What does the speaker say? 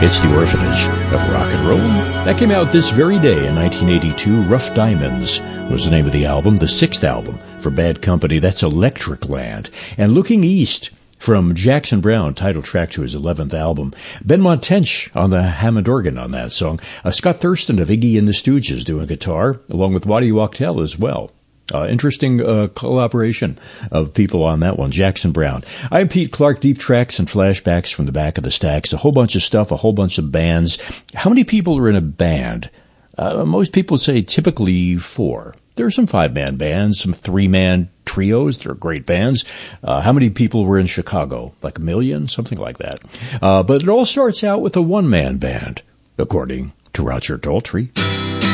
It's the Orphanage of Rock and Roll. That came out this very day in 1982. Rough Diamonds was the name of the album, the sixth album for Bad Company. That's Electric Land. And Looking East from Jackson Browne, title track to his 11th album. Benmont Tench on the Hammond organ on that song. Scott Thurston of Iggy and the Stooges doing guitar, along with Waddy Wachtel as well. Interesting collaboration of people on that one. Jackson Browne. I'm Pete Clark. Deep tracks and flashbacks from the back of the stacks. A whole bunch of stuff, a whole bunch of bands. How many people are in a band? Most people say typically 4. There are some 5-man bands, some 3-man trios. They're great bands. How many people were in Chicago? Like 1 million? Something like that. But it all starts out with a 1-man band, according to Roger Daltrey.